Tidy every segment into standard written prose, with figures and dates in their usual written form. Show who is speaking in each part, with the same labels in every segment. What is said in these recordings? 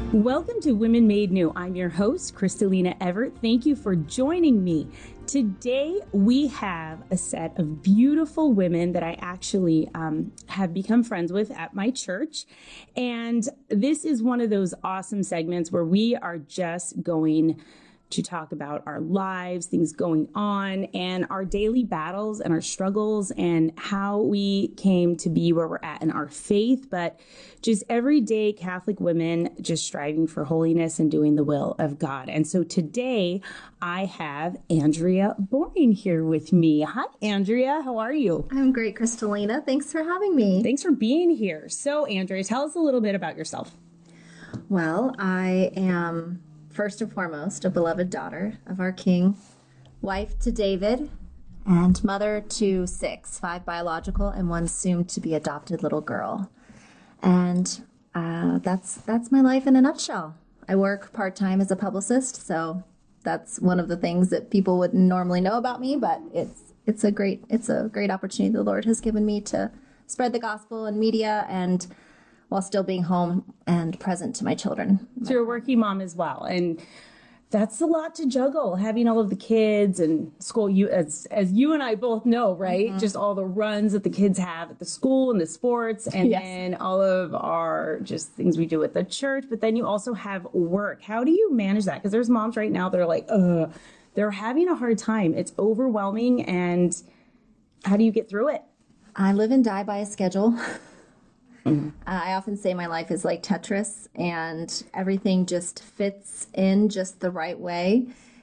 Speaker 1: Welcome to Women Made New. I'm your host, Kristalina Everett. Thank you for joining me. Today, we have a set of beautiful women that I actually have become friends with at my church. And this is one of those awesome segments where we are just going to talk about our lives, things going on, and our daily battles and our struggles and how we came to be where we're at in our faith, but just everyday Catholic women just striving for holiness and doing the will of God. And so today I have Andrea Boring here with me. Hi, Andrea. How are you?
Speaker 2: I'm great, Kristalina. Thanks for having me.
Speaker 1: Thanks for being here. So, Andrea, tell us a little bit about yourself.
Speaker 2: Well, I am first and foremost a beloved daughter of our King, wife to David, and mother to 5 biological and 1 soon-to-be adopted little girl. And that's my life in a nutshell. I work part-time as a publicist, so that's one of the things that people wouldn't normally know about me, but it's a great opportunity the Lord has given me to spread the gospel in media and while still being home and present to my children.
Speaker 1: So you're a working mom as well, and that's a lot to juggle, having all of the kids and school. You, as you and I both know, right? Mm-hmm. Just all the runs that the kids have at the school and the sports, and yes, then all of our just things we do at the church. But then you also have work. How do you manage that? Because there's moms right now that are like, they're having a hard time. It's overwhelming, and how do you get through it?
Speaker 2: I live and die by a schedule. Mm-hmm. I often say my life is like Tetris, and everything just fits in just the right way,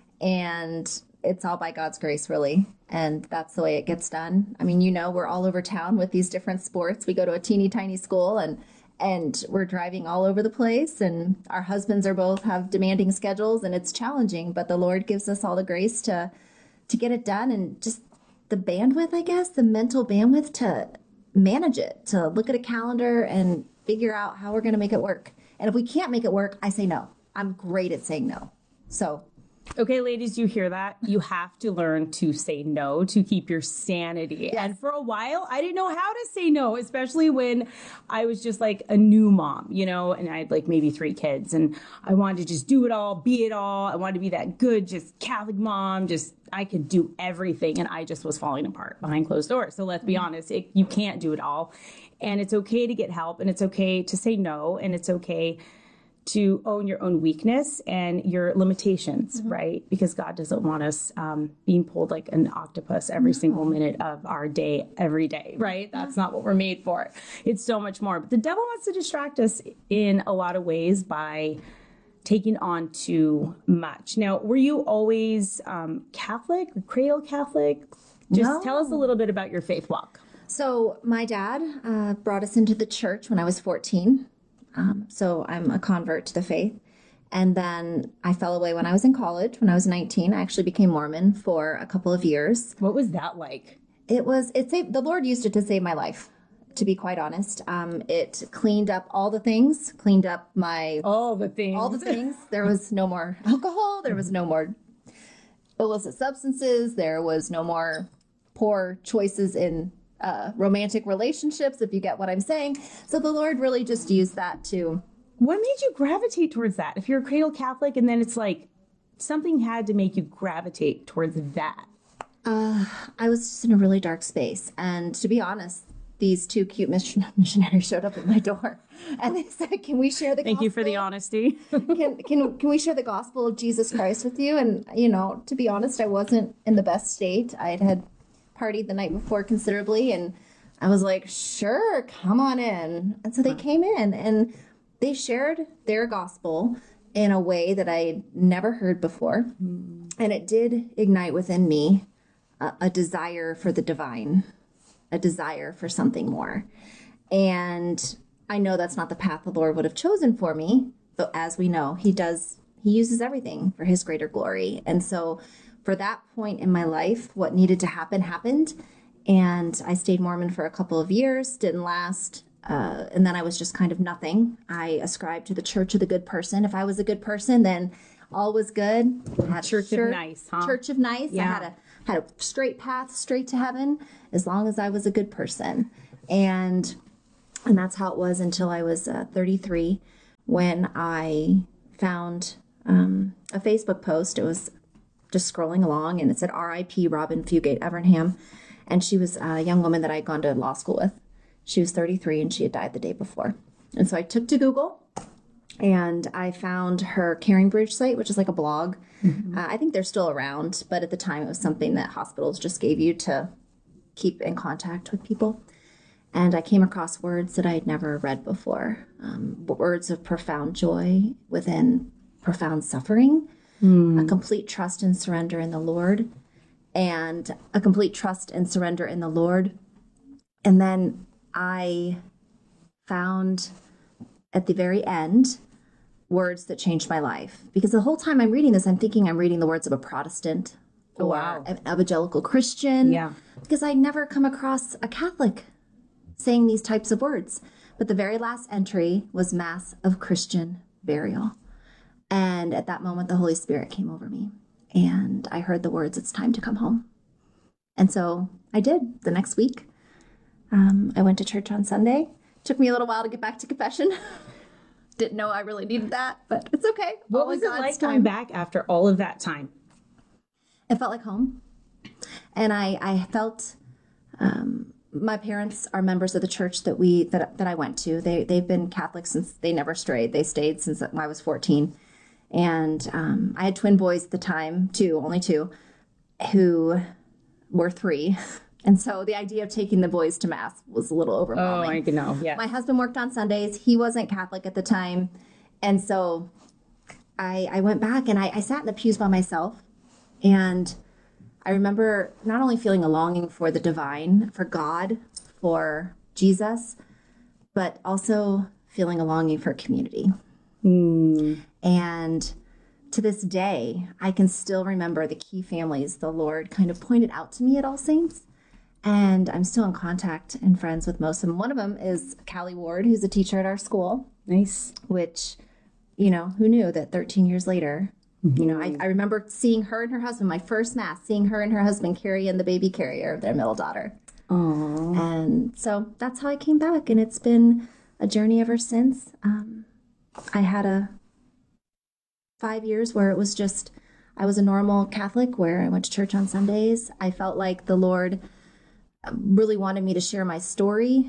Speaker 2: and it's all by God's grace, really, and that's the way it gets done. I mean, we're all over town with these different sports. We go to a teeny tiny school, and we're driving all over the place, and our husbands have demanding schedules, and it's challenging, but the Lord gives us all the grace to get it done, and just the bandwidth, I guess, the mental bandwidth to manage it, to look at a calendar and figure out how we're going to make it work. And if we can't make it work, I say no. I'm great at saying no. So,
Speaker 1: okay, ladies, you hear that? You have to learn to say no to keep your sanity. Yes. And for a while, I didn't know how to say no, especially when I was just like a new mom, and I had like maybe 3 kids, and I wanted to just do it all, be it all. I wanted to be that good, just Catholic mom, I could do everything, and I just was falling apart behind closed doors. So let's be honest, you can't do it all, and it's okay to get help, and it's okay to say no, and it's okay to own your own weakness and your limitations, mm-hmm, right? Because God doesn't want us being pulled like an octopus every single minute of our day, every day, right? That's not what we're made for. It's so much more. But the devil wants to distract us in a lot of ways by taking on too much. Now, were you always Catholic or cradle Catholic? Just tell us a little bit about your faith walk.
Speaker 2: So my dad brought us into the church when I was 14. So I'm a convert to the faith. And then I fell away when I was in college. When I was 19, I actually became Mormon for a couple of years.
Speaker 1: What was that like?
Speaker 2: The Lord used it to save my life, to be quite honest. It cleaned up all the things, all the things. There was no more alcohol. There was no more illicit substances. There was no more poor choices in romantic relationships, if you get what I'm saying. So the Lord really just used that to...
Speaker 1: What made you gravitate towards that? If you're a cradle Catholic, and then it's like something had to make you gravitate towards that.
Speaker 2: I was just in a really dark space. And to be honest, these 2 cute missionaries showed up at my door, and they said, "Can we share the gospel?
Speaker 1: Thank you for the honesty.
Speaker 2: Can we share the gospel of Jesus Christ with you?" And, to be honest, I wasn't in the best state. I had partied the night before considerably, and I was like, sure, come on in. And so they came in, and they shared their gospel in a way that I never heard before. And it did ignite within me a desire for the divine, a desire for something more. And I know that's not the path the Lord would have chosen for me, but as we know, he uses everything for his greater glory. And so for that point in my life, what needed to happen happened. And I stayed Mormon for a couple of years, didn't last. And then I was just kind of nothing. I ascribed to the Church of the Good Person. If I was a good person, then all was good.
Speaker 1: Church of Nice, huh?
Speaker 2: Church of Nice. Yeah. I had a straight path straight to heaven as long as I was a good person. And that's how it was until I was 33. when I found a Facebook post. It was just scrolling along, and it said R.I.P. Robin Fugate Evernham. And she was a young woman that I'd gone to law school with. She was 33, and she had died the day before. And so I took to Google, and I found her Caring Bridge site, which is like a blog. Mm-hmm. I think they're still around, but at the time it was something that hospitals just gave you to keep in contact with people. And I came across words that I had never read before, words of profound joy within profound suffering, a complete trust and surrender in the Lord, and a complete trust and surrender in the Lord. And then I found at the very end words that changed my life. Because the whole time I'm reading this, I'm thinking I'm reading the words of a Protestant or an evangelical Christian. Yeah. Because I'd never come across a Catholic saying these types of words. But the very last entry was Mass of Christian Burial. And at that moment, the Holy Spirit came over me. And I heard the words, "It's time to come home." And so I did. The next week, I went to church on Sunday. Took me a little while to get back to confession. Didn't know I really needed that, but it's okay.
Speaker 1: What was it like coming back after all of that time?
Speaker 2: It felt like home. And I felt my parents are members of the church that I went to. They've been Catholic since they never strayed. They stayed since I was 14. And I had twin boys at the time, only two, who were 3. And so the idea of taking the boys to Mass was a little overwhelming.
Speaker 1: Oh, I know, yeah.
Speaker 2: My husband worked on Sundays. He wasn't Catholic at the time. And so I went back and I sat in the pews by myself. And I remember not only feeling a longing for the divine, for God, for Jesus, but also feeling a longing for community. And to this day, I can still remember the key families the Lord kind of pointed out to me at All Saints. And I'm still in contact and friends with most of them. One of them is Callie Ward, who's a teacher at our school.
Speaker 1: Nice.
Speaker 2: Which, who knew that 13 years later, I remember seeing her and her husband, my first Mass, seeing her and her husband carry in the baby carrier of their middle daughter.
Speaker 1: Aww.
Speaker 2: And so that's how I came back. And it's been a journey ever since. I had 5 years where it was just, I was a normal Catholic where I went to church on Sundays. I felt like the Lord really wanted me to share my story,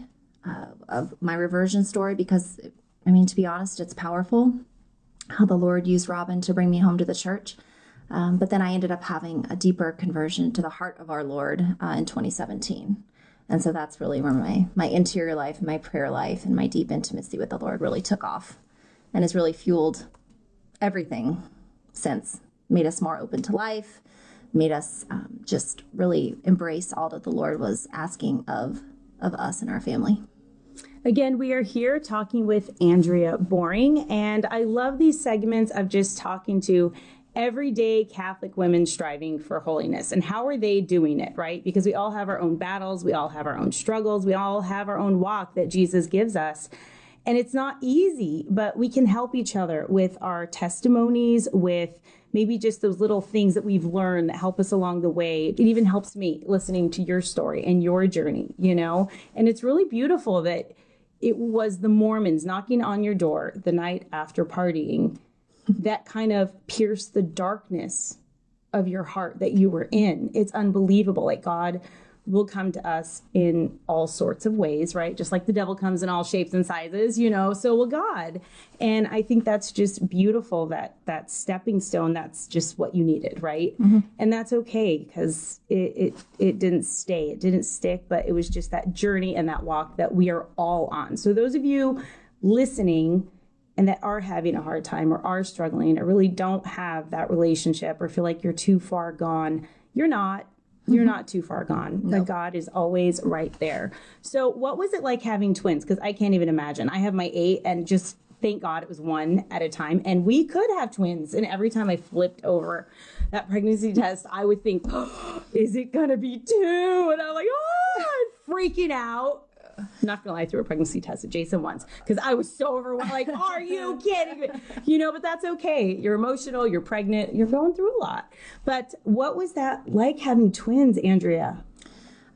Speaker 2: of my reversion story, because, to be honest, it's powerful how the Lord used Robin to bring me home to the church. But then I ended up having a deeper conversion to the heart of our Lord in 2017. And so that's really where my interior life, my prayer life, and my deep intimacy with the Lord really took off and has really fueled everything since. Made us more open to life, made us just really embrace all that the Lord was asking of us and our family.
Speaker 1: Again, we are here talking with Andrea Boring, and I love these segments of just talking to everyday Catholic women striving for holiness. And how are they doing it, right? Because we all have our own battles, we all have our own struggles, we all have our own walk that Jesus gives us. And it's not easy, but we can help each other with our testimonies, with maybe just those little things that we've learned that help us along the way. It even helps me listening to your story and your journey, And it's really beautiful that it was the Mormons knocking on your door the night after partying that kind of pierced the darkness of your heart that you were in. It's unbelievable. Like, God will come to us in all sorts of ways, right? Just like the devil comes in all shapes and sizes, so will God. And I think that's just beautiful, that stepping stone, that's just what you needed, right? Mm-hmm. And that's okay, because it didn't stay, it didn't stick, but it was just that journey and that walk that we are all on. So those of you listening and that are having a hard time or are struggling or really don't have that relationship or feel like you're too far gone, you're not. You're not too far gone. No. God is always right there. So what was it like having twins? Because I can't even imagine. I have my 8, and just thank God it was 1 at a time. And we could have twins. And every time I flipped over that pregnancy test, I would think, is it going to be 2? And I'm like, I'm freaking out. Not gonna lie, I threw a pregnancy test at Jason once because I was so overwhelmed. Like, are you kidding me? But that's okay. You're emotional, you're pregnant, you're going through a lot. But what was that like having twins, Andrea?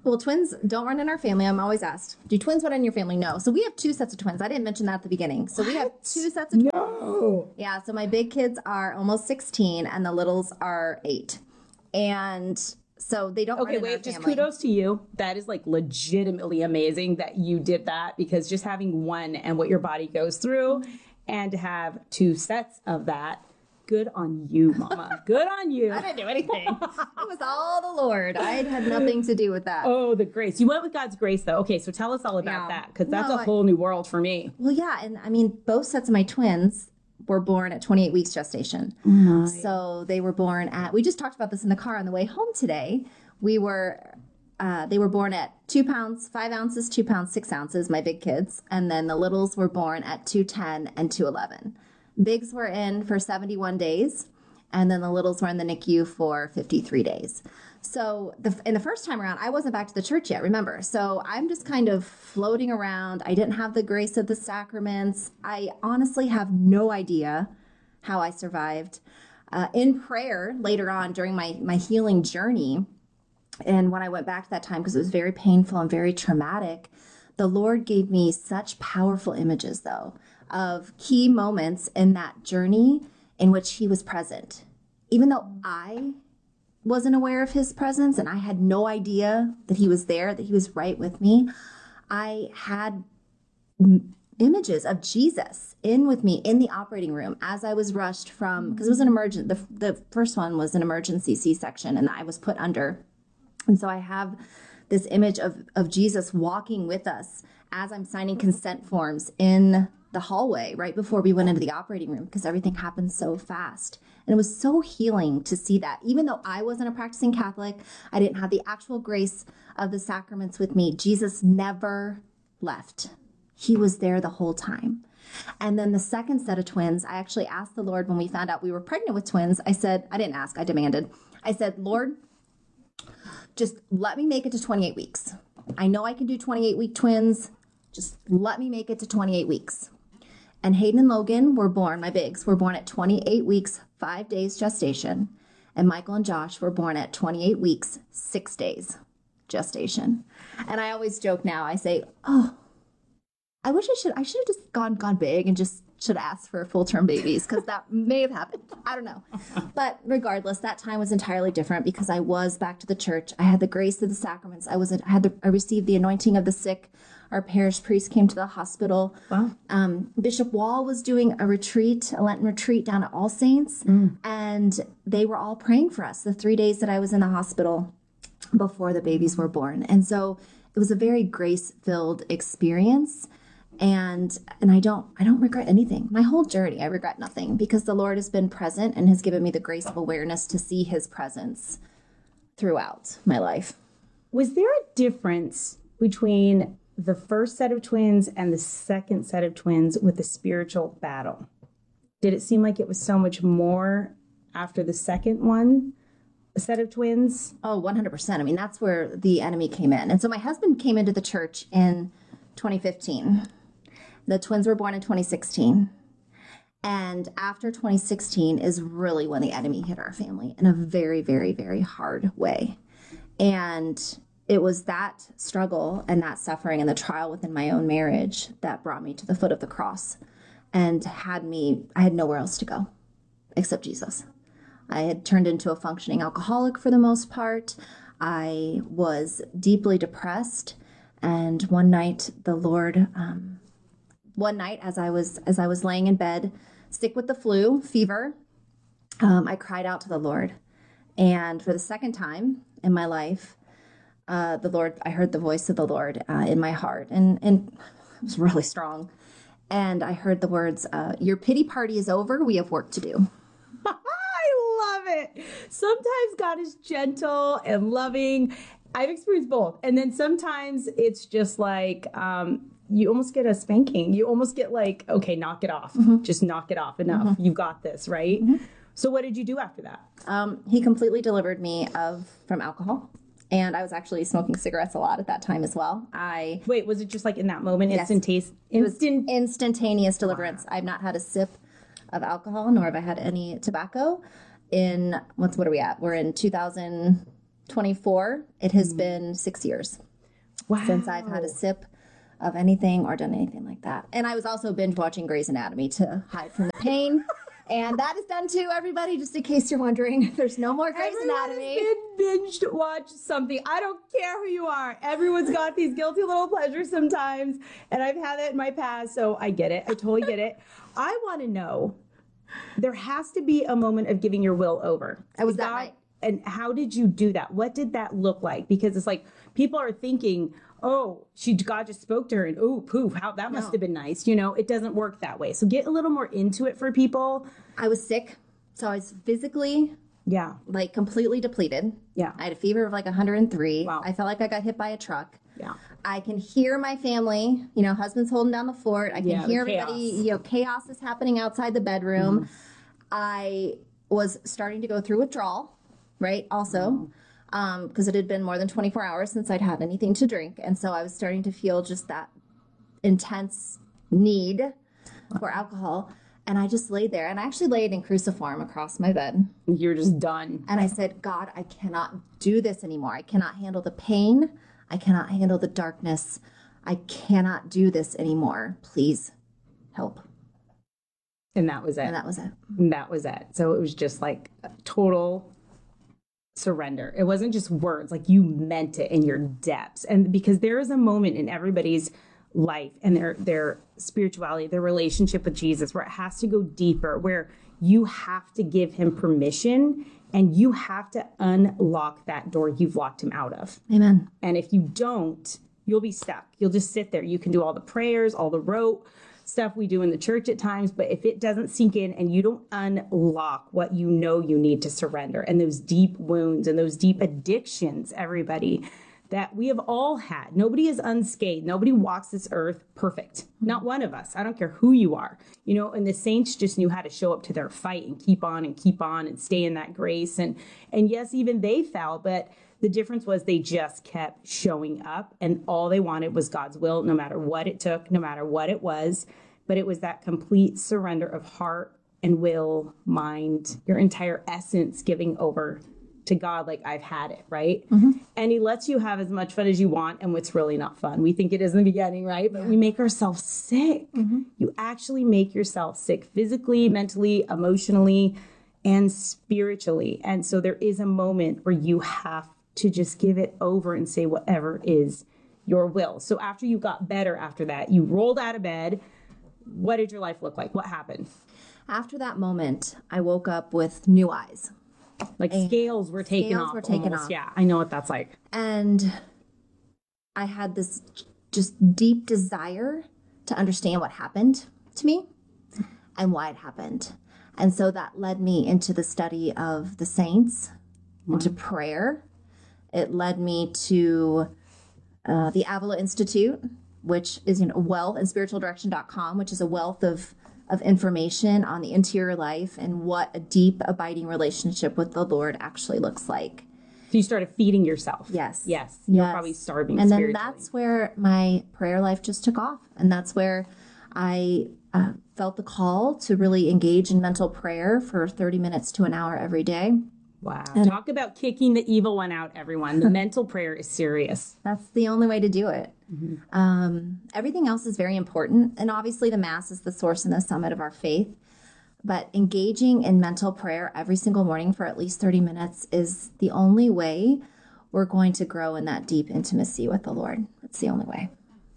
Speaker 2: Well, twins don't run in our family. I'm always asked, do twins run in your family? No. So we have 2 sets of twins. I didn't mention that at the beginning. So we have 2 sets of twins.
Speaker 1: No.
Speaker 2: Yeah. So my big kids are almost 16 and the littles are 8. And so they don't run in our
Speaker 1: Just
Speaker 2: family.
Speaker 1: kudos to you. That is like legitimately amazing that you did that, because just having one and what your body goes through and to have 2 sets of that, good on you, Mama. Good on you.
Speaker 2: I didn't do anything. It was all the Lord. I had nothing to do with that.
Speaker 1: Oh, the grace. You went with God's grace, though. Okay, so tell us all about that, because that's a whole new world for me.
Speaker 2: Well, yeah. And I mean, both sets of my twins were born at 28 weeks gestation. So they were born at, we just talked about this in the car on the way home today. They were born at 2 pounds, 5 ounces, 2 pounds, 6 ounces, my big kids. And then the littles were born at 210 and 211. Bigs were in for 71 days, and then the littles were in the NICU for 53 days. So in the first time around, I wasn't back to the church yet, remember? So I'm just kind of floating around. I didn't have the grace of the sacraments. I honestly have no idea how I survived. In prayer later on during my healing journey, and when I went back to that time, because it was very painful and very traumatic, the Lord gave me such powerful images, though, of key moments in that journey in which he was present. Even though I wasn't aware of his presence and I had no idea that he was there, that he was right with me, I had images of Jesus in with me in the operating room as I was rushed from, because it was an emergent, the first one was an emergency C-section and I was put under. And so I have this image of Jesus walking with us as I'm signing consent forms in the hallway right before we went into the operating room, because everything happened so fast. And it was so healing to see that. Even though I wasn't a practicing Catholic, I didn't have the actual grace of the sacraments with me, Jesus never left. He was there the whole time. And then the second set of twins, I actually asked the Lord when we found out we were pregnant with twins. I demanded. I said, Lord, just let me make it to 28 weeks. I know I can do 28-week twins. Just let me make it to 28 weeks. And Hayden and Logan were born, my bigs, were born at 28 weeks, 5 days gestation. And Michael and Josh were born at 28 weeks, 6 days gestation. And I always joke now, I say, oh, I should have just gone big and just should have asked for full-term babies, because that may have happened. I don't know. But regardless, that time was entirely different because I was back to the church. I had the grace of the sacraments. I received the anointing of the sick. Our parish priest came to the hospital.
Speaker 1: Wow.
Speaker 2: Bishop Wall was doing a Lenten retreat down at All Saints, and they were all praying for us the 3 days that I was in the hospital before the babies were born. And so it was a very grace-filled experience. And I don't regret anything. My whole journey, I regret nothing, because the Lord has been present and has given me the grace of awareness to see his presence throughout my life.
Speaker 1: Was there a difference between the first set of twins and the second set of twins with the spiritual battle? Did it seem like it was so much more after the second one, a set of twins?
Speaker 2: Oh, 100%. I mean, that's where the enemy came in. And so my husband came into the church in 2015. The twins were born in 2016. And after 2016 is really when the enemy hit our family in a very, very, very hard way. And it was that struggle and that suffering and the trial within my own marriage that brought me to the foot of the cross and I had nowhere else to go except Jesus. I had turned into a functioning alcoholic for the most part. I was deeply depressed. And one night the Lord, as I was laying in bed, sick with the flu, fever, I cried out to the Lord. And for the second time in my life, I heard the voice of the Lord in my heart, and it was really strong. And I heard the words, "Your pity party is over. We have work to do."
Speaker 1: I love it. Sometimes God is gentle and loving. I've experienced both. And then sometimes it's just like, you almost get a spanking. You almost get like, okay, knock it off. Mm-hmm. Just knock it off. Enough. Mm-hmm. You've got this, right? Mm-hmm. So what did you do after that?
Speaker 2: He completely delivered me from alcohol. And I was actually smoking cigarettes a lot at that time as well.
Speaker 1: Wait, was it just like in that moment?
Speaker 2: Yes. It was instantaneous deliverance. Wow. I've not had a sip of alcohol, nor have I had any tobacco in, what are we at? We're in 2000. 24, it has been 6 years since I've had a sip of anything or done anything like that. And I was also binge watching Grey's Anatomy to hide from the pain. And that is done too, everybody, just in case you're wondering. There's no more Grey's Anatomy.
Speaker 1: Binged watch something. I don't care who you are. Everyone's got these guilty little pleasures sometimes. And I've had it in my past, so I get it. I totally get it. I want to know, there has to be a moment of giving your will over.
Speaker 2: I was that night.
Speaker 1: And how did you do that? What did that look like? Because it's like people are thinking, oh, God just spoke to her and oh, poof, how that must have been nice. You know, it doesn't work that way. So get a little more into it for people.
Speaker 2: I was sick. So I was physically like completely depleted.
Speaker 1: Yeah.
Speaker 2: I had a fever of like 103.
Speaker 1: Wow.
Speaker 2: I felt like I got hit by a truck.
Speaker 1: Yeah.
Speaker 2: I can hear my family, you know, husband's holding down the fort. I can hear everybody, you know, chaos is happening outside the bedroom. I was starting to go through withdrawal, right? Also, because it had been more than 24 hours since I'd had anything to drink. And so I was starting to feel just that intense need for alcohol. And I just laid there, and I actually laid in cruciform across my bed.
Speaker 1: You're just done.
Speaker 2: And I said, God, I cannot do this anymore. I cannot handle the pain. I cannot handle the darkness. I cannot do this anymore. Please help.
Speaker 1: And that was it.
Speaker 2: And that was it.
Speaker 1: And that was it. So it was just like a total surrender. It wasn't just words, like you meant it in your depths. And because there is a moment in everybody's life and their spirituality, their relationship with Jesus, where it has to go deeper, where you have to give him permission and you have to unlock that door you've locked him out of.
Speaker 2: Amen.
Speaker 1: And if you don't, you'll be stuck. You'll just sit there. You can do all the prayers, all the rote stuff we do in the church at times, but if it doesn't sink in and you don't unlock what you know you need to surrender, and those deep wounds and those deep addictions, everybody, that we have all had. Nobody is unscathed. Nobody walks this earth perfect. Not one of us. I don't care who you are. You know, and the saints just knew how to show up to their fight and keep on and stay in that grace. And yes, even they fell, but the difference was they just kept showing up, and all they wanted was God's will, no matter what it took, no matter what it was. But it was that complete surrender of heart and will, mind, your entire essence giving over to God, like I've had it, right? And he lets you have as much fun as you want, and what's really not fun. We think it is in the beginning, right? But we make ourselves sick. You actually make yourself sick physically, mentally, emotionally, and spiritually. And so there is a moment where you have to just give it over and say whatever is your will. So after you got better after that, you rolled out of bed. What did your life look like? What happened?
Speaker 2: After that moment, I woke up with new eyes.
Speaker 1: Like scales were taken off. Yeah, I know what that's like.
Speaker 2: And I had this just deep desire to understand what happened to me and why it happened. And so that led me into the study of the saints, into prayer. It led me to the Avila Institute, which is wealth and spiritualdirection.com, which is a wealth of information on the interior life and what a deep, abiding relationship with the Lord actually looks like.
Speaker 1: So you started feeding yourself.
Speaker 2: Yes.
Speaker 1: You're probably starving
Speaker 2: and
Speaker 1: spiritually.
Speaker 2: Then that's where my prayer life just took off. And that's where I felt the call to really engage in mental prayer for 30 minutes to an hour every day.
Speaker 1: Wow. And talk about kicking the evil one out, everyone. The mental prayer is serious.
Speaker 2: That's the only way to do it. Everything else is very important. And obviously the Mass is the source and the summit of our faith. But engaging in mental prayer every single morning for at least 30 minutes is the only way we're going to grow in that deep intimacy with the Lord. It's the only way.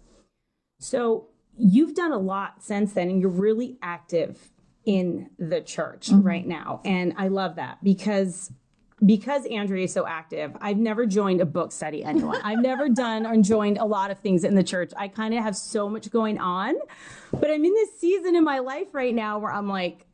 Speaker 2: So
Speaker 1: you've done a lot since then, and you're really active in the church right now. And I love that because Andrea is so active. I've never joined a book study, anyone. I've never done or joined a lot of things in the church. I kind of have so much going on, but I'm in this season in my life right now where I'm like,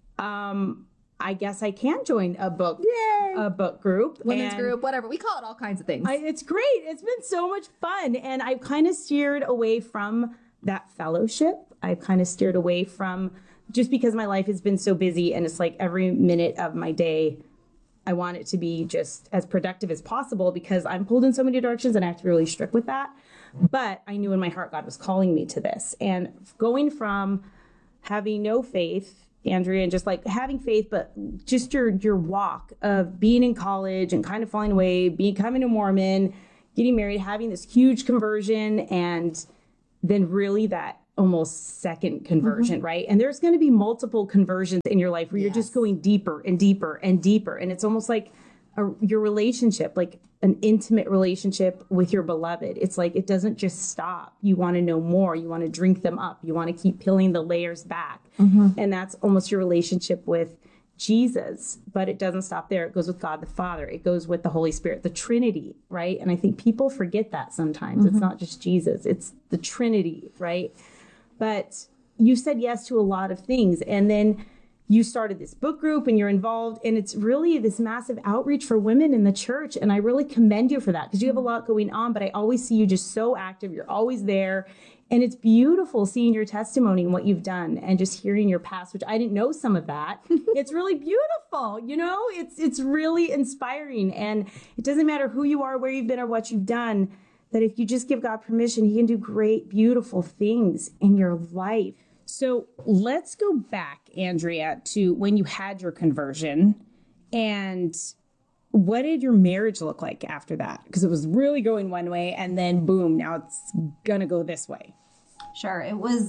Speaker 1: I guess I can join a book, group,
Speaker 2: women's group, whatever. We call it all kinds of things.
Speaker 1: It's great. It's been so much fun. And I've kind of steered away from that fellowship. I've kind of steered away from, just because my life has been so busy, and it's like every minute of my day, I want it to be just as productive as possible because I'm pulled in so many directions and I have to be really strict with that. But I knew in my heart God was calling me to this. And going from having no faith Andrea, and just like having faith, but just your walk of being in college and kind of falling away, becoming a Mormon, getting married, having this huge conversion, and then really that almost second conversion, right? And there's going to be multiple conversions in your life where you're just going deeper and deeper and deeper. And it's almost like your relationship, like an intimate relationship with your beloved. It's like, it doesn't just stop. You want to know more. You want to drink them up. You want to keep peeling the layers back. And that's almost your relationship with Jesus, but it doesn't stop there. It goes with God the Father. It goes with the Holy Spirit, the Trinity, right? And I think people forget that sometimes. It's not just Jesus, it's the Trinity, right? But you said yes to a lot of things. And then you started this book group and you're involved, and it's really this massive outreach for women in the church. And I really commend you for that, because you have a lot going on, but I always see you just so active. You're always there. And it's beautiful seeing your testimony and what you've done, and just hearing your past, which I didn't know some of that. It's really beautiful. You know, it's really inspiring. And it doesn't matter who you are, where you've been, or what you've done, that if you just give God permission, he can do great, beautiful things in your life. So let's go back, Andrea, to when you had your conversion, and what did your marriage look like after that? Because it was really going one way, and then boom, now it's gonna go this way.
Speaker 3: Sure.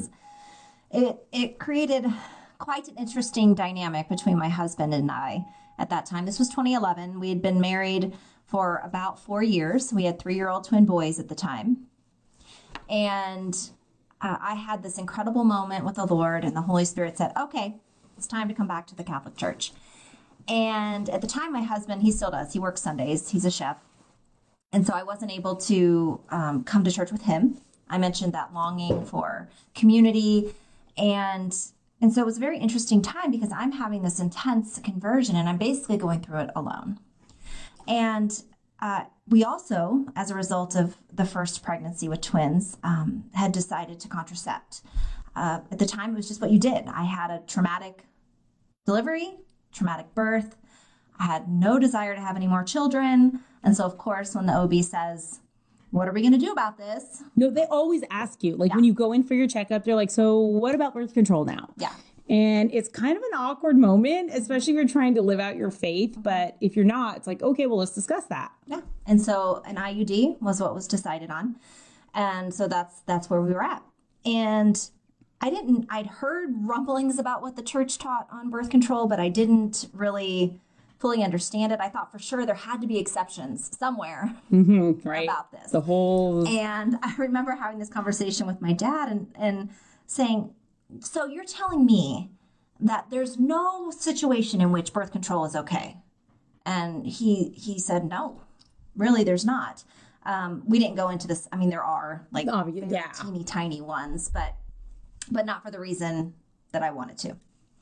Speaker 3: It created quite an interesting dynamic between my husband and I at that time. This was 2011. We had been married for about 4 years. We had 3-year-old twin boys at the time. And I had this incredible moment with the Lord, and the Holy Spirit said, okay, it's time to come back to the Catholic Church. And at the time, my husband, he still does. He works Sundays. He's a chef. And so I wasn't able to come to church with him. I mentioned that longing for community. And so it was a very interesting time, because I'm having this intense conversion, and I'm basically going through it alone. And we also, as a result of the first pregnancy with twins, had decided to contracept. At the time, it was just what you did. I had a traumatic delivery, traumatic birth. I had no desire to have any more children. And so, of course, when the OB says, what are we going to do about this?
Speaker 1: No, they always ask you, like when you go in for your checkup, they're like, so what about birth control now?
Speaker 3: Yeah.
Speaker 1: And it's kind of an awkward moment, especially if you're trying to live out your faith. But if you're not, it's like, okay, well, let's discuss that.
Speaker 3: Yeah. And so an IUD was what was decided on. And so that's where we were at. And I'd heard rumblings about what the church taught on birth control, but I didn't really fully understand it. I thought for sure there had to be exceptions somewhere
Speaker 1: right.
Speaker 3: about this.
Speaker 1: And
Speaker 3: I remember having this conversation with my dad and saying, so you're telling me that there's no situation in which birth control is okay? And he said, no, really, there's not. We didn't go into this. I mean, there are like teeny tiny ones, but not for the reason that I wanted to.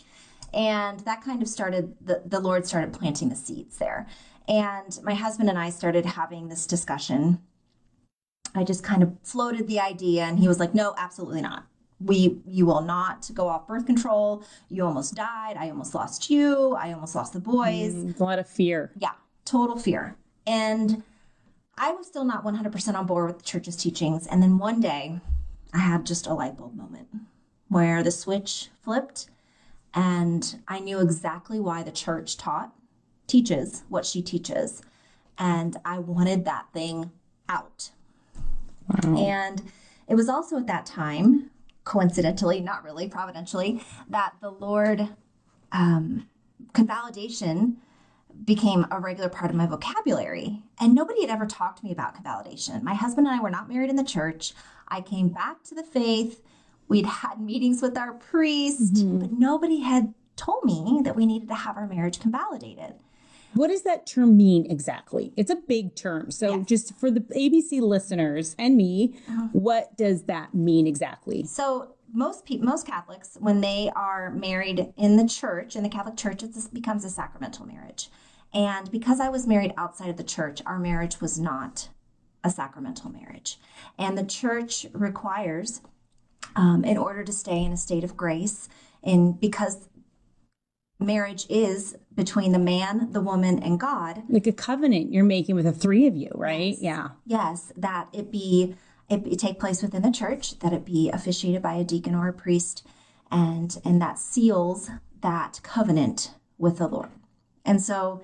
Speaker 3: And that kind of started, the Lord started planting the seeds there. And my husband and I started having this discussion. I just kind of floated the idea, and he was like, no, absolutely not. You will not go off birth control. You almost died. I almost lost you. I almost lost the boys.
Speaker 1: A lot of fear.
Speaker 3: Yeah, total fear. And I was still not 100% on board with the church's teachings. And then one day I had just a light bulb moment where the switch flipped, and I knew exactly why the church teaches what she teaches. And I wanted that thing out. Wow. And it was also at that time, coincidentally, not really, providentially, that the Lord, convalidation became a regular part of my vocabulary. And nobody had ever talked to me about convalidation. My husband and I were not married in the church. I came back to the faith. We'd had meetings with our priest, but nobody had told me that we needed to have our marriage convalidated.
Speaker 1: What does that term mean exactly? It's a big term. So just for the ABC listeners and me, what does that mean exactly?
Speaker 3: So most Catholics, when they are married in the church, in the Catholic Church, it becomes a sacramental marriage. And because I was married outside of the church, our marriage was not a sacramental marriage. And the church requires, in order to stay in a state of grace, and because marriage is between the man, the woman, and God.
Speaker 1: Like a covenant you're making with the three of you, right?
Speaker 3: Yes.
Speaker 1: Yeah.
Speaker 3: Yes, that it take place within the church, that it be officiated by a deacon or a priest, and that seals that covenant with the Lord. And so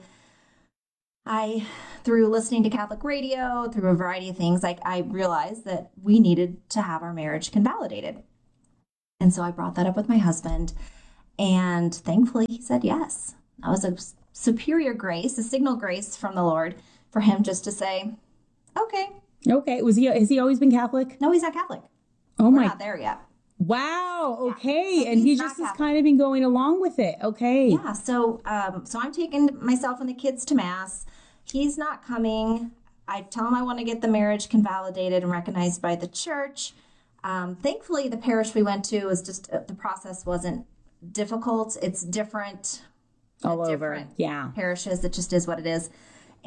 Speaker 3: through listening to Catholic radio, through a variety of things, I realized that we needed to have our marriage convalidated. And so I brought that up with my husband, and thankfully he said yes. That was a superior grace, a signal grace from the Lord for him just to say, okay.
Speaker 1: Okay. Has he always been Catholic?
Speaker 3: No, he's not Catholic.
Speaker 1: Oh,
Speaker 3: We're not there yet.
Speaker 1: Wow. Okay.
Speaker 3: So
Speaker 1: and he
Speaker 3: he's
Speaker 1: just
Speaker 3: not
Speaker 1: has kind of been going along with it. Okay.
Speaker 3: Yeah. So I'm taking myself and the kids to Mass. He's not coming. I tell him I want to get the marriage convalidated and recognized by the church. Thankfully, the parish we went to was just, the process wasn't difficult. It's different.
Speaker 1: All over.
Speaker 3: Different
Speaker 1: Yeah.
Speaker 3: parishes. It just is what it is.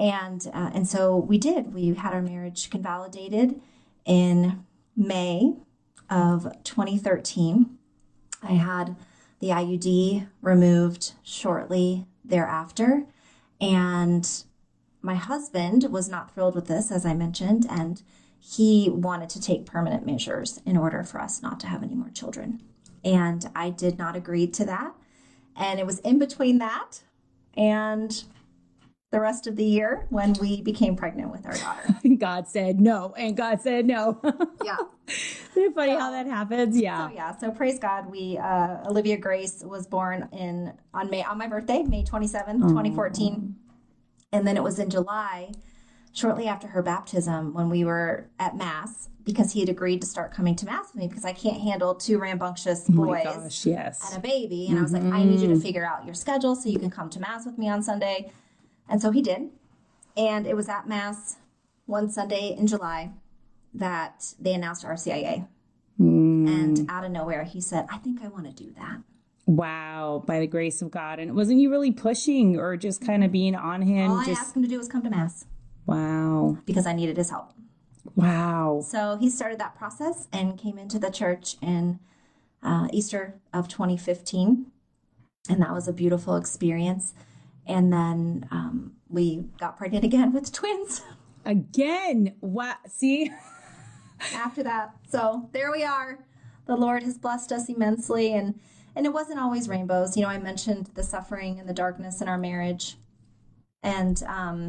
Speaker 3: And so we did. We had our marriage convalidated in May of 2013. I had the IUD removed shortly thereafter. And my husband was not thrilled with this, as I mentioned, and he wanted to take permanent measures in order for us not to have any more children. And I did not agree to that. And it was in between that and the rest of the year when we became pregnant with our daughter.
Speaker 1: God said no, and God said no.
Speaker 3: Yeah.
Speaker 1: Isn't it funny how that happens? Yeah.
Speaker 3: So praise God. Olivia Grace was born on my birthday, May 27th, 2014. And then it was in July, shortly after her baptism, when we were at Mass, because he had agreed to start coming to Mass with me because I can't handle two rambunctious boys and a baby. And I was like, I need you to figure out your schedule so you can come to Mass with me on Sunday. And so he did. And it was at Mass one Sunday in July that they announced RCIA. And out of nowhere, he said, I think I want to do that.
Speaker 1: Wow. By the grace of God. And wasn't you really pushing or just kind of being on him?
Speaker 3: All I asked him to do was come to Mass.
Speaker 1: Wow.
Speaker 3: Because I needed his help.
Speaker 1: Wow.
Speaker 3: So he started that process and came into the church in Easter of 2015. And that was a beautiful experience. And then we got pregnant again with twins.
Speaker 1: Again. Wow. See?
Speaker 3: After that. So there we are. The Lord has blessed us immensely. And it wasn't always rainbows. You know, I mentioned the suffering and the darkness in our marriage. And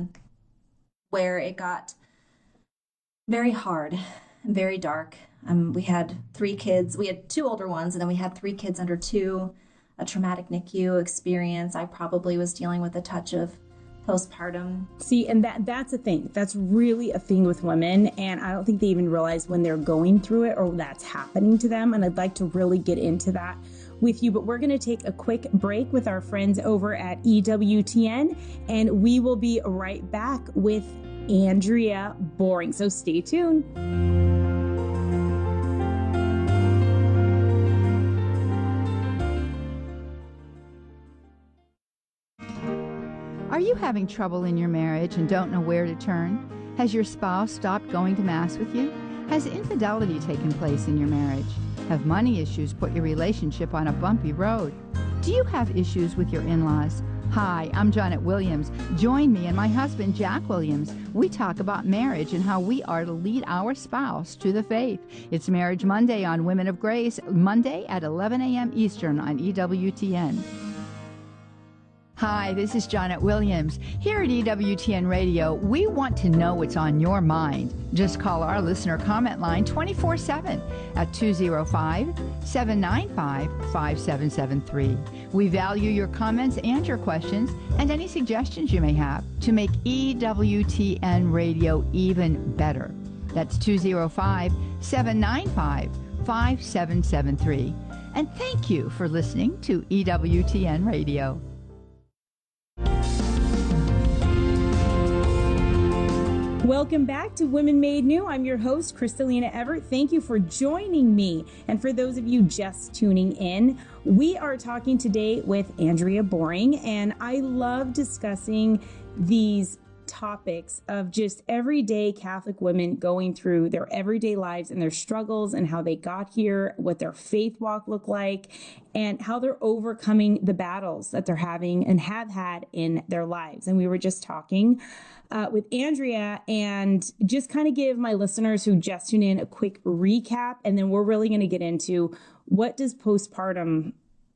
Speaker 3: where it got very hard and very dark. We had 3 kids. We had 2 older ones, and then we had 3 kids under 2. A traumatic NICU experience. I probably was dealing with a touch of postpartum.
Speaker 1: See, and that's a thing. That's really a thing with women, and I don't think they even realize when they're going through it or that's happening to them, and I'd like to really get into that with you, but we're going to take a quick break with our friends over at EWTN, and we will be right back with Andrea Boring. So stay tuned.
Speaker 4: Are you having trouble in your marriage and don't know where to turn? Has your spouse stopped going to Mass with you? Has infidelity taken place in your marriage? Have money issues put your relationship on a bumpy road? Do you have issues with your in-laws? Hi, I'm Janet Williams. Join me and my husband, Jack Williams. We talk about marriage and how we are to lead our spouse to the faith. It's Marriage Monday on Women of Grace, Monday at 11 a.m. Eastern on EWTN. Hi, this is Janet Williams. Here at EWTN Radio, we want to know what's on your mind. Just call our listener comment line 24/7 at 205-795-5773. We value your comments and your questions and any suggestions you may have to make EWTN Radio even better. That's 205-795-5773. And thank you for listening to EWTN Radio.
Speaker 1: Welcome back to Women Made New. I'm your host, Kristalina Everett. Thank you for joining me. And for those of you just tuning in, we are talking today with Andrea Boring, and I love discussing these topics of just everyday Catholic women going through their everyday lives and their struggles and how they got here, what their faith walk looked like, and how they're overcoming the battles that they're having and have had in their lives. And we were just talking with Andrea, and just kind of give my listeners who just tuned in a quick recap, and then we're really going to get into what does postpartum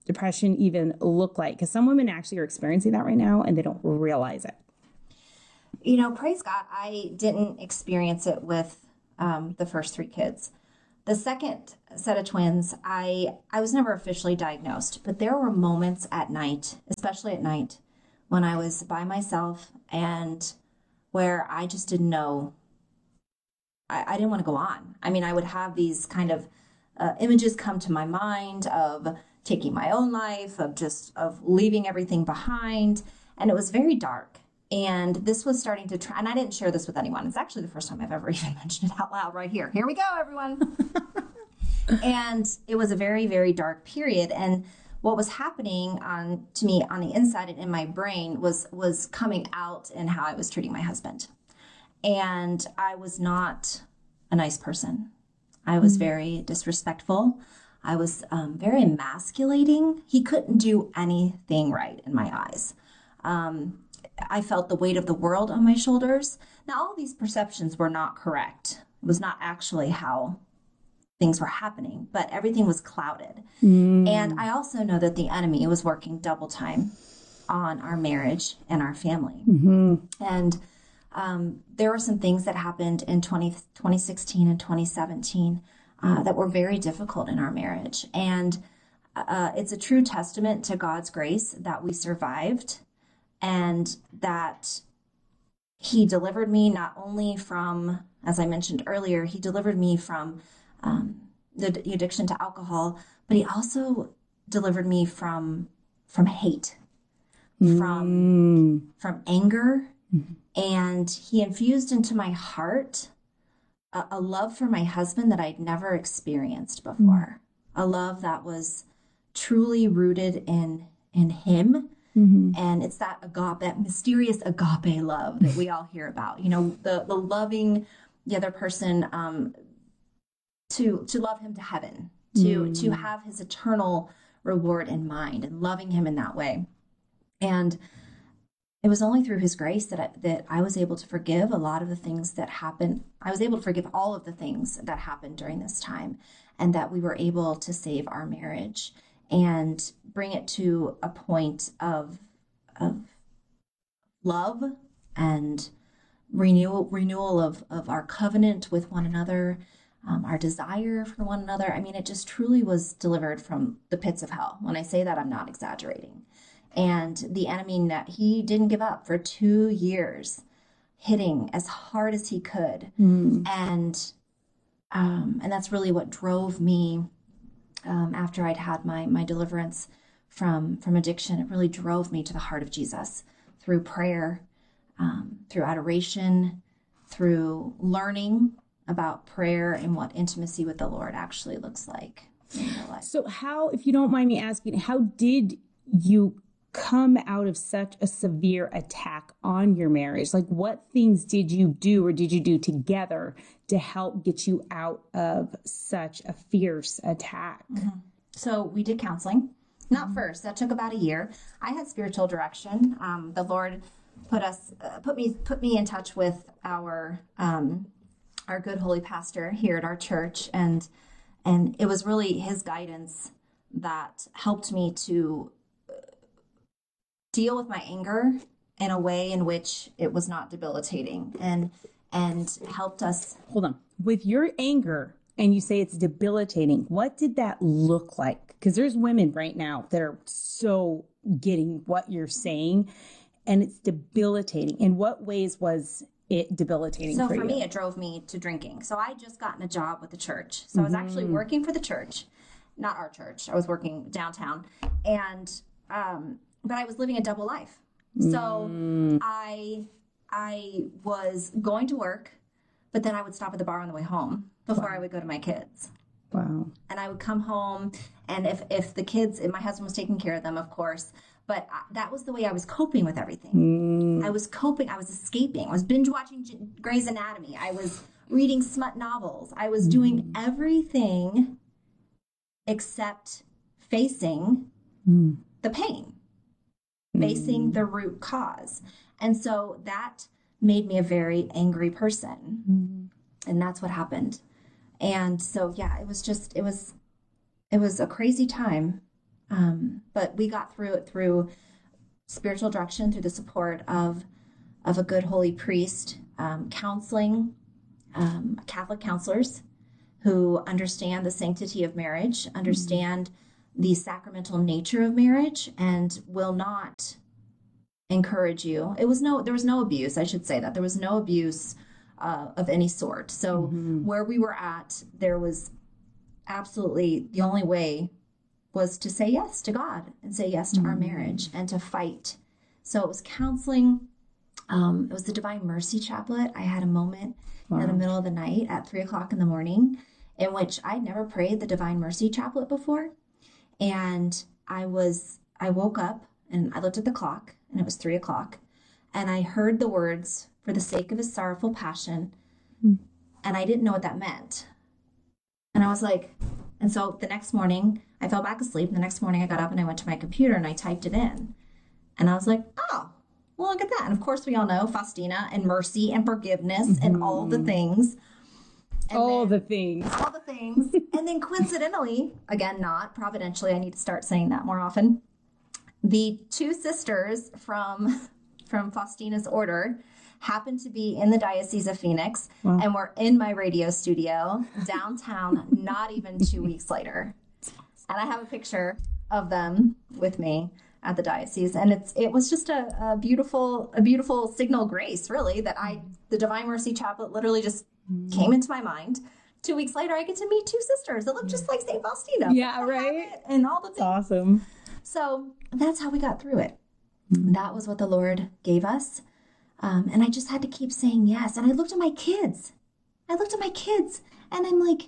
Speaker 1: depression even look like? Because some women actually are experiencing that right now and they don't realize it.
Speaker 3: You know, praise God, I didn't experience it with the first 3 kids. The second set of twins, I was never officially diagnosed, but there were moments at night, especially at night, when I was by myself and where I just didn't know. I didn't want to go on. I mean, I would have these kind of images come to my mind of taking my own life, of leaving everything behind. And it was very dark. And this was starting to try, and I didn't share this with anyone. It's actually the first time I've ever even mentioned it out loud right here. Here we go, everyone. And it was a very, very dark period. And what was happening to me on the inside and in my brain was coming out in how I was treating my husband. And I was not a nice person. I was very disrespectful. I was very emasculating. He couldn't do anything right in my eyes. I felt the weight of the world on my shoulders. Now, all these perceptions were not correct. It was not actually how things were happening, but everything was clouded. And I also know that the enemy was working double time on our marriage and our family. And there were some things that happened in 2016 and 2017 that were very difficult in our marriage. And it's a true testament to God's grace that we survived and that he delivered me not only from, as I mentioned earlier, he delivered me from the addiction to alcohol, but he also delivered me from hate, from anger. And he infused into my heart a love for my husband that I'd never experienced before. A love that was truly rooted in him. And it's that agape, that mysterious agape love that we all hear about. You know, the loving the other person to love him to heaven, to have his eternal reward in mind, and loving him in that way. And it was only through his grace that I was able to forgive a lot of the things that happened. I was able to forgive all of the things that happened during this time, and that we were able to save our marriage and bring it to a point of love and renewal of our covenant with one another, our desire for one another. I mean, it just truly was delivered from the pits of hell. When I say that, I'm not exaggerating. And the enemy, he didn't give up for 2 years, hitting as hard as he could. And that's really what drove me after I'd had my deliverance from addiction. It really drove me to the heart of Jesus through prayer, through adoration, through learning about prayer and what intimacy with the Lord actually looks like in your life.
Speaker 1: So how, if you don't mind me asking, how did you come out of such a severe attack on your marriage? Like, what things did you do or did you do together to help get you out of such a fierce attack?
Speaker 3: So we did counseling. Not first. That took about a year. I had spiritual direction. The Lord put me in touch with our good holy pastor here at our church, and it was really his guidance that helped me to deal with my anger in a way in which it was not debilitating, and helped us.
Speaker 1: Hold on. With your anger, and you say it's debilitating, what did that look like? Because there's women right now that are so getting what you're saying, and it's debilitating. In what ways was it debilitating
Speaker 3: So
Speaker 1: for you?
Speaker 3: for me, it drove me to drinking. So I had just gotten a job with the church. So I was actually working for the church, not our church. I was working downtown, and but I was living a double life. So I was going to work, but then I would stop at the bar on the way home before I would go to my kids.
Speaker 1: Wow.
Speaker 3: And I would come home, and if the kids, and my husband was taking care of them, of course, but that was the way I was coping with everything. I was coping. I was escaping. I was binge watching Grey's Anatomy. I was reading smut novels. I was doing everything except facing the pain, facing the root cause. And so that made me a very angry person. And that's what happened. And so, yeah, it was a crazy time. But we got through it through spiritual direction, through the support of a good holy priest, counseling, Catholic counselors who understand the sanctity of marriage, understand the sacramental nature of marriage, and will not encourage you. There was no abuse. I should say that there was no abuse of any sort. So where we were at, there was absolutely the only way was to say yes to God and say yes to our marriage and to fight. So it was counseling. It was the Divine Mercy Chaplet. I had a moment in the middle of the night at 3:00 in the morning in which I'd never prayed the Divine Mercy Chaplet before. And I woke up and I looked at the clock and it was 3:00 and I heard the words, "For the sake of his sorrowful passion." And I didn't know what that meant. And I was like, and so the next morning I fell back asleep. And the next morning I got up and I went to my computer and I typed it in. And I was like, oh, well, look at that. And of course we all know Faustina and mercy and forgiveness and all the things. And
Speaker 1: all the things.
Speaker 3: And then coincidentally, again, not providentially, I need to start saying that more often. The two sisters from Faustina's order happened to be in the Diocese of Phoenix and were in my radio studio downtown not even 2 weeks later. And I have a picture of them with me at the diocese. And it was just a beautiful signal grace, really, that the Divine Mercy Chaplet literally just came into my mind. 2 weeks later, I get to meet two sisters that look just like St. Faustina.
Speaker 1: Yeah, right.
Speaker 3: And all the things.
Speaker 1: That's awesome.
Speaker 3: So that's how we got through it. That was what the Lord gave us. And I just had to keep saying yes. And I looked at my kids. And I'm like,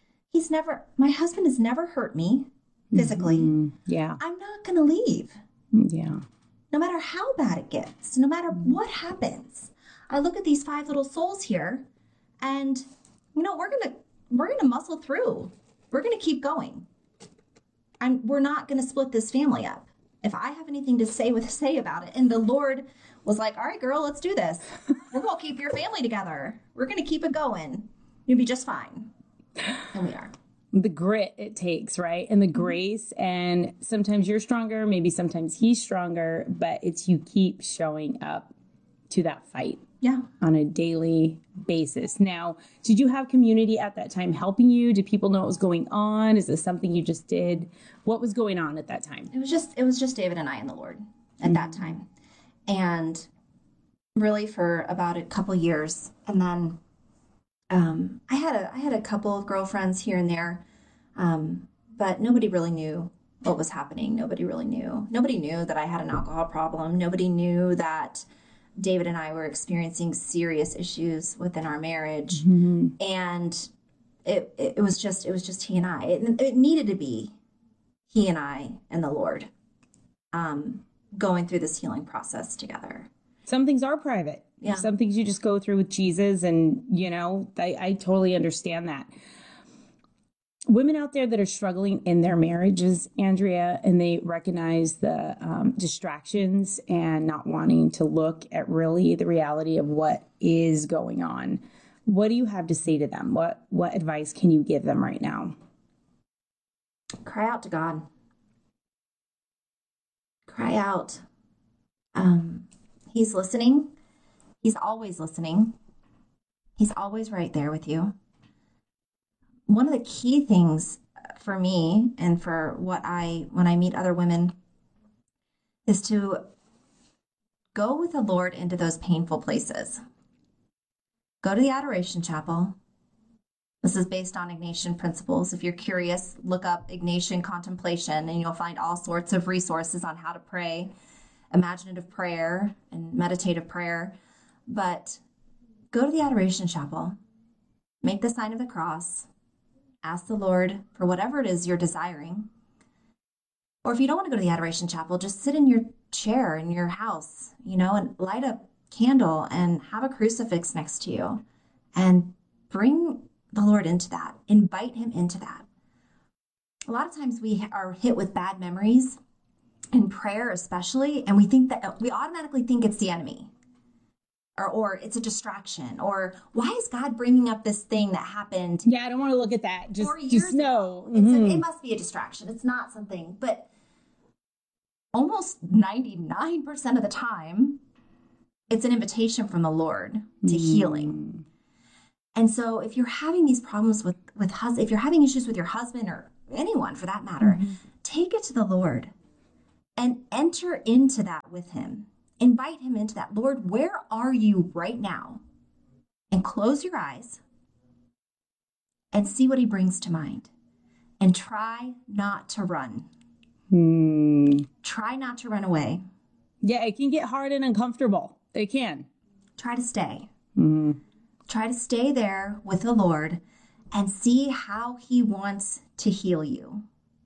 Speaker 3: my husband has never hurt me physically.
Speaker 1: Yeah.
Speaker 3: I'm not going to leave.
Speaker 1: Yeah.
Speaker 3: No matter how bad it gets, no matter what happens. I look at these 5 little souls here and, we're going to muscle through. We're going to keep going. We're not going to split this family up. If I have anything to say about it. And the Lord was like, all right, girl, let's do this. We're going to keep your family together. We're going to keep it going. You'll be just fine. And we are.
Speaker 1: The grit it takes, right? And the grace. And sometimes you're stronger, maybe sometimes he's stronger, but it's you keep showing up to that fight.
Speaker 3: Yeah.
Speaker 1: On a daily basis. Now, did you have community at that time helping you? Did people know what was going on? Is this something you just did? What was going on at that time?
Speaker 3: It was just David and I and the Lord at that time. And really for about a couple years. And then I had a couple of girlfriends here and there. But nobody really knew what was happening. Nobody really knew. Nobody knew that I had an alcohol problem. Nobody knew that David and I were experiencing serious issues within our marriage. And it was just he and I. It needed to be he and I and the Lord going through this healing process together.
Speaker 1: Some things are private.
Speaker 3: Yeah.
Speaker 1: Some things you just go through with Jesus, and I totally understand that. Women out there that are struggling in their marriages, Andrea, and they recognize the distractions and not wanting to look at really the reality of what is going on. What do you have to say to them? What advice can you give them right now?
Speaker 3: Cry out to God. Cry out. He's listening. He's always listening. He's always right there with you. One of the key things for me and for when I meet other women is to go with the Lord into those painful places. Go to the Adoration Chapel. This is based on Ignatian principles. If you're curious, look up Ignatian contemplation and you'll find all sorts of resources on how to pray, imaginative prayer and meditative prayer. But go to the Adoration Chapel, make the sign of the cross, ask the Lord for whatever it is you're desiring. Or if you don't want to go to the Adoration Chapel, just sit in your chair in your house, and light a candle and have a crucifix next to you and bring the Lord into that. Invite him into that. A lot of times we are hit with bad memories in prayer, especially, and we automatically think it's the enemy. Or it's a distraction, or why is God bringing up this thing that happened?
Speaker 1: Yeah, I don't want to look at that. Just know.
Speaker 3: It must be a distraction. It's not something. But almost 99% of the time, it's an invitation from the Lord to healing. And so if you're having these problems with if you're having issues with your husband or anyone for that matter, take it to the Lord and enter into that with him. Invite him into that. Lord, where are you right now? And close your eyes and see what he brings to mind. And try not to run. Try not to run away.
Speaker 1: Yeah, it can get hard and uncomfortable. It can.
Speaker 3: Try to stay. Try to stay there with the Lord and see how he wants to heal you.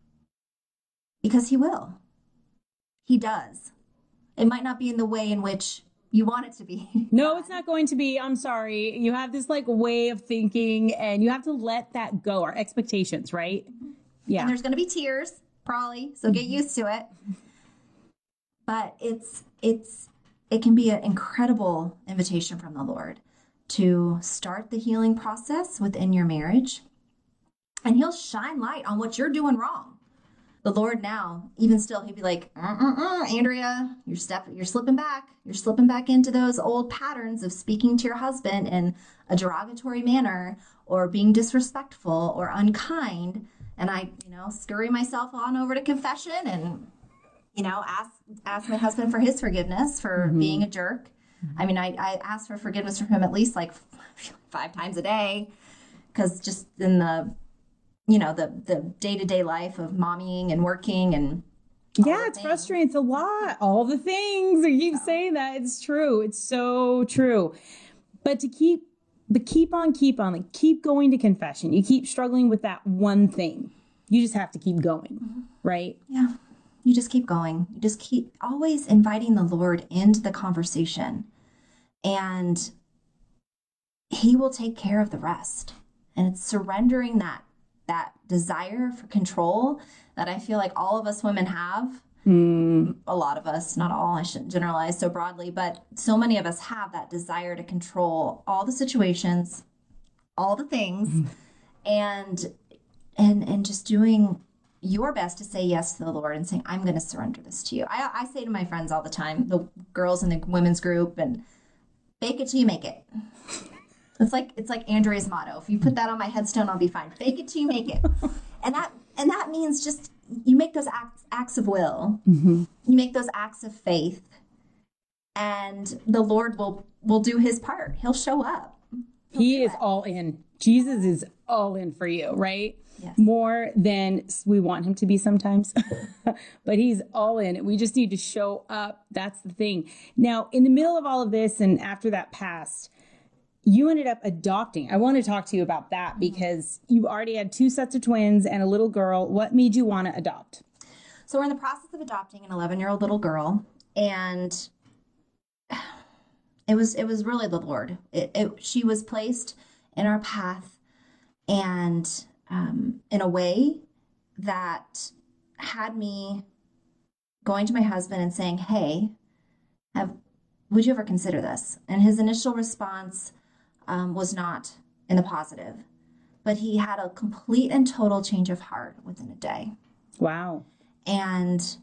Speaker 3: Because he will. He does. It might not be in the way in which you want it to be.
Speaker 1: No, it's not going to be. I'm sorry. You have this like way of thinking and you have to let that go. Our expectations, right? Yeah.
Speaker 3: And there's going to be tears, probably. So get used to it. But it can be an incredible invitation from the Lord to start the healing process within your marriage. And he'll shine light on what you're doing wrong. The Lord now, even still, he'd be like, Andrea, you're slipping back. You're slipping back into those old patterns of speaking to your husband in a derogatory manner or being disrespectful or unkind. And I, scurry myself on over to confession and, ask my husband for his forgiveness for being a jerk. I mean, I ask for forgiveness from him at least like 5 times a day because just in the day-to-day life of mommying and working and
Speaker 1: yeah, it's frustrating. It's a lot. All the things. You keep saying that. It's true. It's so true. But keep on. Like, keep going to confession. You keep struggling with that one thing. You just have to keep going, right?
Speaker 3: Yeah. You just keep going. You just keep always inviting the Lord into the conversation. And he will take care of the rest. And it's surrendering that desire for control that I feel like all of us women have. A lot of us, not all, I shouldn't generalize so broadly, but so many of us have that desire to control all the situations, all the things, and just doing your best to say yes to the Lord and saying, I'm going to surrender this to you. I say to my friends all the time, the girls in the women's group, and fake it till you make it. It's like Andrea's motto. If you put that on my headstone, I'll be fine. Fake it till you make it. And that means just you make those acts of will. You make those acts of faith, and the Lord will do his part. He'll show up.
Speaker 1: He is all in. Jesus is all in for you, right?
Speaker 3: Yes.
Speaker 1: More than we want him to be sometimes, but he's all in. We just need to show up. That's the thing. Now, in the middle of all of this and after that passed, you ended up adopting. I want to talk to you about that because you already had 2 sets of twins and a little girl. What made you want to adopt?
Speaker 3: So we're in the process of adopting an 11-year-old little girl, and it was really the Lord. She was placed in our path, and in a way that had me going to my husband and saying, "Hey, would you ever consider this?" And his initial response was not in the positive, but he had a complete and total change of heart within a day.
Speaker 1: Wow.
Speaker 3: And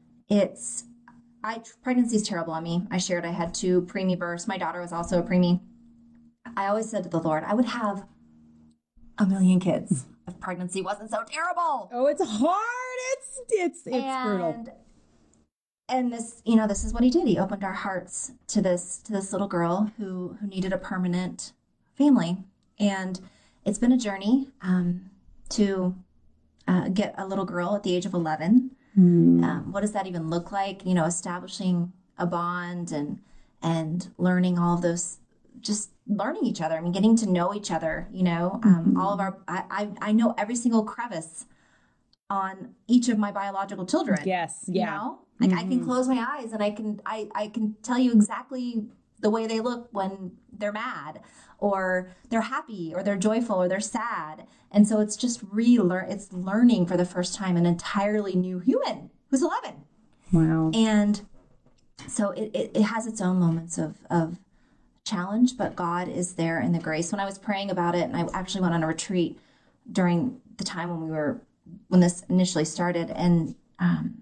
Speaker 3: pregnancy is terrible on me. I shared I had 2 preemie births. My daughter was also a preemie. I always said to the Lord, I would have a million kids if pregnancy wasn't so terrible.
Speaker 1: Oh, it's hard. It's brutal.
Speaker 3: And this is what he did. He opened our hearts to this little girl who needed a permanent family. And it's been a journey to get a little girl at the age of 11. What does that even look like? Establishing a bond and learning all of those, just learning each other. I mean, getting to know each other, all of I know every single crevice on each of my biological children.
Speaker 1: Yes. Yeah.
Speaker 3: Like I can close my eyes and I can tell you exactly the way they look when they're mad or they're happy or they're joyful or they're sad. And so it's just it's learning for the first time an entirely new human who's 11.
Speaker 1: Wow.
Speaker 3: And so it has its own moments of challenge, but God is there in the grace. When I was praying about it, and I actually went on a retreat during the time when this initially started, and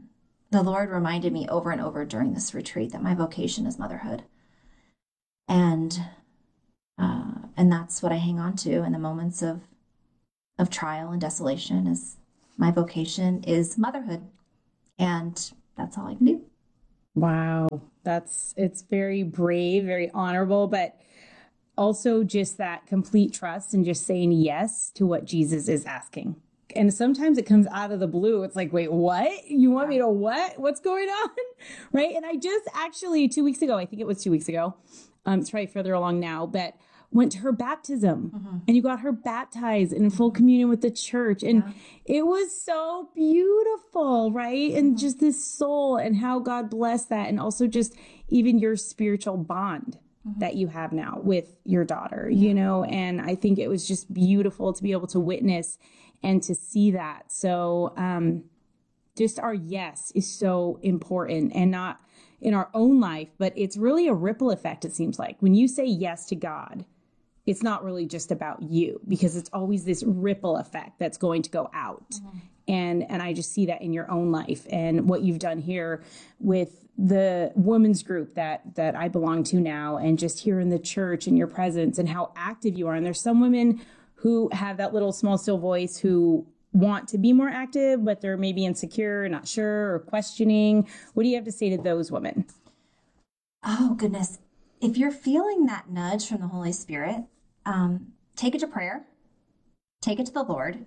Speaker 3: the Lord reminded me over and over during this retreat that my vocation is motherhood. And that's what I hang on to in the moments of trial and desolation, is my vocation is motherhood. And that's all I can do.
Speaker 1: Wow. It's very brave, very honorable, but also just that complete trust and just saying yes to what Jesus is asking. And sometimes it comes out of the blue. It's like, wait, what? You want me to what? What's going on? Right. And I just actually 2 weeks ago, I think it was 2 weeks ago. It's probably further along now, but went to her baptism and you got her baptized in full communion with the church. And it was so beautiful, right? And just this soul and how God blessed that. And also just even your spiritual bond that you have now with your daughter, you know, and I think it was just beautiful to be able to witness and to see that. So just our yes is so important, and not in our own life, but it's really a ripple effect. It seems like when you say yes to God, it's not really just about you, because it's always this ripple effect that's going to go out. And I just see that in your own life and what you've done here with the women's group that I belong to now, and just here in the church and your presence and how active you are. And there's some women who have that little small, still voice who want to be more active, but they're maybe insecure, not sure, or questioning. What do you have to say to those women?
Speaker 3: Oh, goodness. If you're feeling that nudge from the Holy Spirit, take it to prayer, take it to the Lord.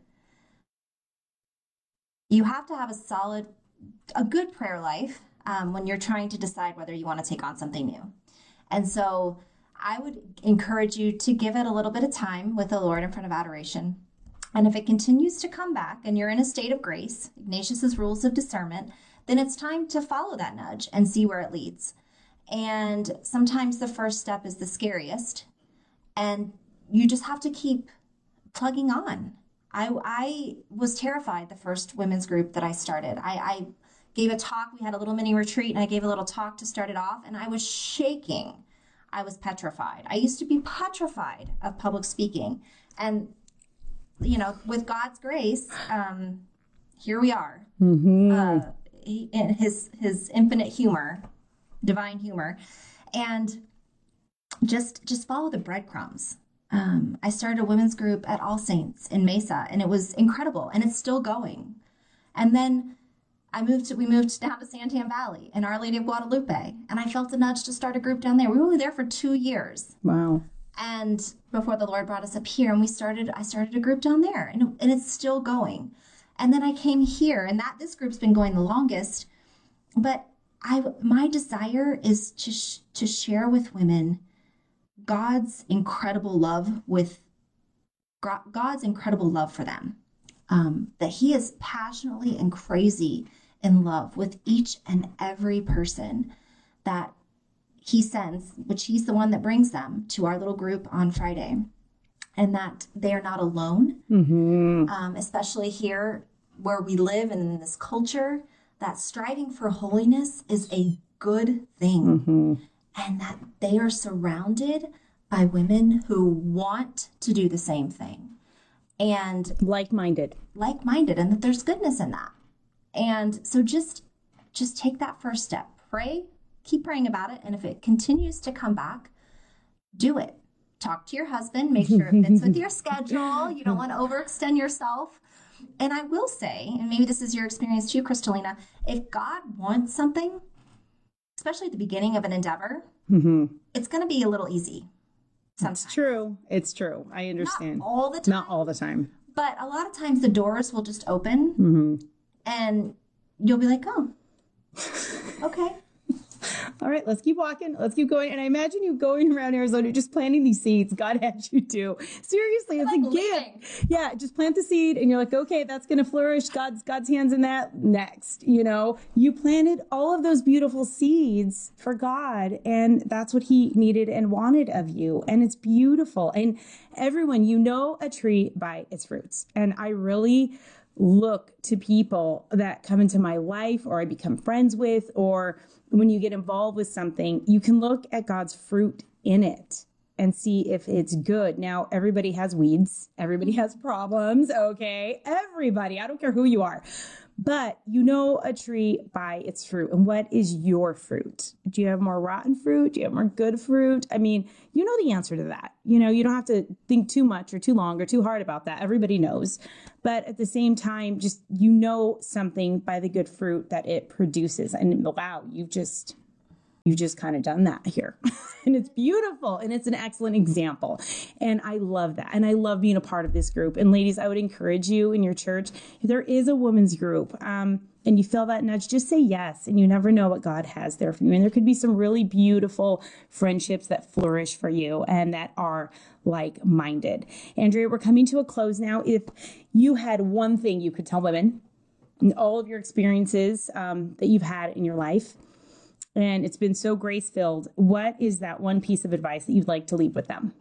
Speaker 3: You have to have a good prayer life when you're trying to decide whether you want to take on something new. And so I would encourage you to give it a little bit of time with the Lord in front of adoration. And if it continues to come back and you're in a state of grace, Ignatius's rules of discernment, then it's time to follow that nudge and see where it leads. And sometimes the first step is the scariest, and you just have to keep plugging on. I was terrified the first women's group that I started. I gave a talk. We had a little mini retreat, and I gave a little talk to start it off, and I was shaking. I was petrified. I used to be petrified of public speaking. And, you know, with God's grace, here we are. In his infinite humor, divine humor, and just follow the breadcrumbs. I started a women's group at All Saints in Mesa, and it was incredible, and it's still going. And then we moved down to Santan Valley in Our Lady of Guadalupe, and I felt a nudge to start a group down there. We were only there for 2 years.
Speaker 1: Wow.
Speaker 3: And before the Lord brought us up here, and I started a group down there, and it's still going. And then I came here, and this group's been going the longest. But my desire is to share with women God's incredible love for them. That He is passionately and crazy in love with each and every person that He sends, which He's the one that brings them to our little group on Friday, and that they are not alone, especially here where we live and in this culture, that striving for holiness is a good thing, and that they are surrounded by women who want to do the same thing. And
Speaker 1: like-minded,
Speaker 3: and that there's goodness in that. And so just take that first step. Pray, keep praying about it. And if it continues to come back, do it. Talk to your husband, make sure it fits with your schedule. You don't want to overextend yourself. And I will say, and maybe this is your experience too, Kristalina, if God wants something, especially at the beginning of an endeavor, it's going to be a little easy. Sometimes.
Speaker 1: It's true. I understand.
Speaker 3: Not all the time. But a lot of times the doors will just open and you'll be like, oh, okay.
Speaker 1: All right, let's keep walking. Let's keep going. And I imagine you going around Arizona, just planting these seeds. God had you do. Seriously, it's a gift. Yeah, just plant the seed and you're like, okay, that's going to flourish. God's hands in that. Next, you planted all of those beautiful seeds for God, and that's what He needed and wanted of you. And it's beautiful. And everyone, a tree by its fruits. And I really look to people that come into my life or I become friends with, or when you get involved with something, you can look at God's fruit in it and see if it's good. Now, everybody has weeds. Everybody has problems. Okay. Everybody. I don't care who you are. But you know a tree by its fruit. And what is your fruit? Do you have more rotten fruit? Do you have more good fruit? I mean, you know the answer to that. You know, you don't have to think too much or too long or too hard about that. Everybody knows. But at the same time, just, you know something by the good fruit that it produces. And wow, you've just kind of done that here. And it's beautiful. And it's an excellent example. And I love that. And I love being a part of this group. And ladies, I would encourage you in your church, if there is a women's group, and you feel that nudge, just say yes. And you never know what God has there for you. And there could be some really beautiful friendships that flourish for you and that are like-minded. Andrea, we're coming to a close now. If you had one thing you could tell women in all of your experiences that you've had in your life, and it's been so grace-filled, what is that one piece of advice that you'd like to leave with them?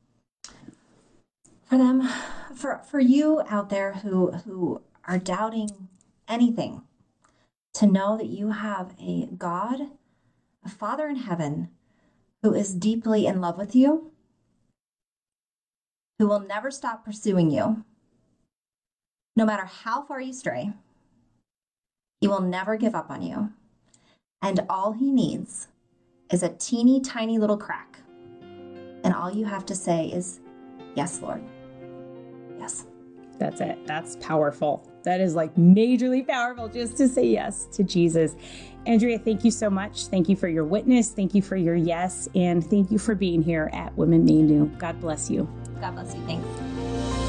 Speaker 3: For them, for you out there who are doubting anything, to know that you have a God, a Father in heaven, who is deeply in love with you, who will never stop pursuing you, no matter how far you stray. He will never give up on you. And all he needs is a teeny tiny little crack. And all you have to say is, yes, Lord. Yes.
Speaker 1: That's it. That's powerful. That is like majorly powerful, just to say yes to Jesus. Andrea, thank you so much. Thank you for your witness. Thank you for your yes. And thank you for being here at Women Made New. God bless you.
Speaker 3: God bless you. Thanks.